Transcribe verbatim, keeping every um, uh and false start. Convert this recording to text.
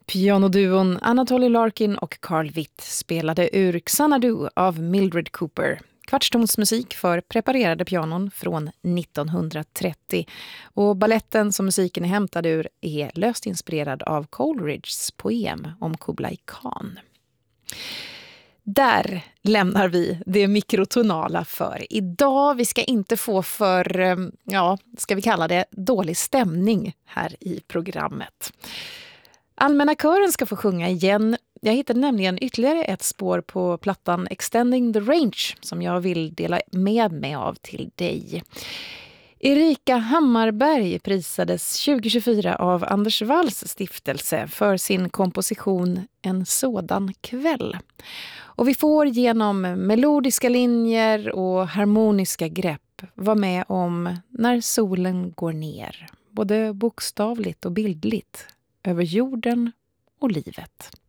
Pianoduon Anatoly Larkin och Carl Witt spelade ur Xanadu av Mildred Cooper. Kvartstonsmusik för preparerade pianon från nittonhundratrettio. Och balletten som musiken är hämtad ur är löst inspirerad av Coleridges poem om Kublai Khan. Där lämnar vi det mikrotonala för idag. Vi ska inte få för, ja, ska vi kalla det dålig stämning här i programmet. Allmänna kören ska få sjunga igen. Jag hittade nämligen ytterligare ett spår på plattan Extending the Range som jag vill dela med mig av till dig. Erika Hammarberg prisades tjugo tjugofyra av Anders Walls stiftelse för sin komposition En sådan kväll. Och vi får genom melodiska linjer och harmoniska grepp vara med om när solen går ner, både bokstavligt och bildligt, över jorden och livet.